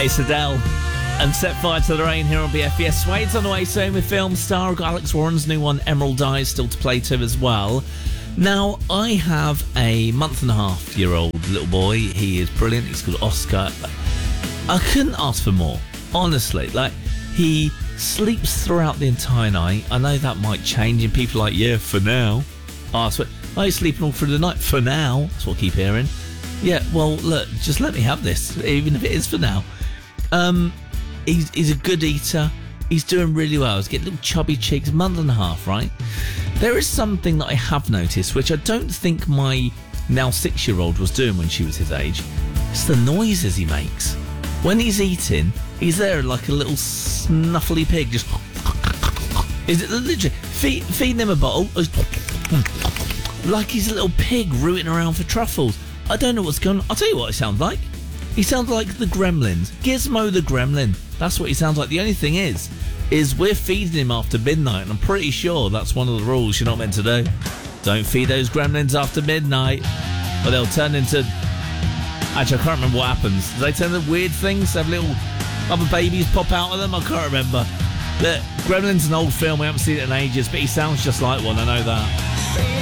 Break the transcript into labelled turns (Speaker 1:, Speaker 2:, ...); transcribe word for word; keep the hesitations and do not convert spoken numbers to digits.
Speaker 1: It's Adele and Set Fire to the Rain here on B F B S. Wade's on the way soon with film star. We've got Alex Warren's new one, Emerald Eyes, still to play to as well. Now, I have a month and a half year old little boy. He is brilliant. He's called Oscar. I couldn't ask for more, honestly. Like, he sleeps throughout the entire night. I know that might change, and people are like, yeah, for now. Oh, I swear, oh, he's sleeping all through the night. For now. That's what I keep hearing. Yeah, well, look, just let me have this, even if it is for now. Um, he's, he's a good eater. He's doing really well. He's getting little chubby cheeks, a month and a half, right? There is something that I have noticed, which I don't think my now six-year-old was doing when she was his age. It's the noises he makes. When he's eating, he's there like a little snuffly pig, just... Is it literally... Feed, feeding him a bottle, like he's a little pig rooting around for truffles. I don't know what's going on. I'll tell you what it sounds like. He sounds like the Gremlins. Gizmo the Gremlin. That's what he sounds like. The only thing is, is we're feeding him after midnight, and I'm pretty sure that's one of the rules you're not meant to do. Don't feed those gremlins after midnight, or they'll turn into... Actually, I can't remember what happens. Do they turn into weird things? Have little other babies pop out of them? I can't remember. The Gremlin's an old film. We haven't seen it in ages, but he sounds just like one. I know that.